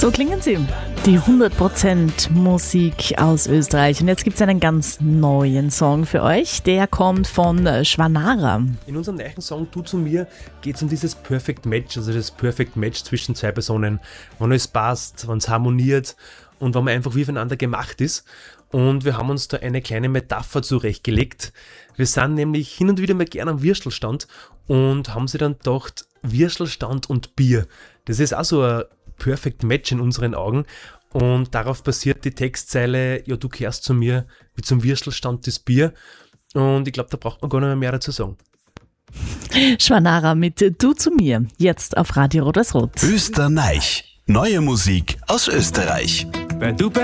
So klingen sie. Die 100% Musik aus Österreich. Und jetzt gibt es einen ganz neuen Song für euch. Der kommt von Schwanara. In unserem neuen Song Du zu mir geht es um dieses Perfect Match, also das Perfect Match zwischen zwei Personen, wenn es passt, wenn es harmoniert und wenn man einfach wie aufeinander gemacht ist. Und wir haben uns da eine kleine Metapher zurechtgelegt. Wir sind nämlich hin und wieder mal gerne am Würstelstand und haben sie dann gedacht, Würstelstand und Bier. Das ist auch so ein Perfect Match in unseren Augen. Und darauf basiert die Textzeile, ja, du kehrst zu mir wie zum Würstelstand das Bier. Und ich glaube, da braucht man gar nicht mehr dazu sagen. Schwanara mit Du zu mir. Jetzt auf Radio Rot-Weiß-Rot. Österreich. Neue Musik aus Österreich. Weil du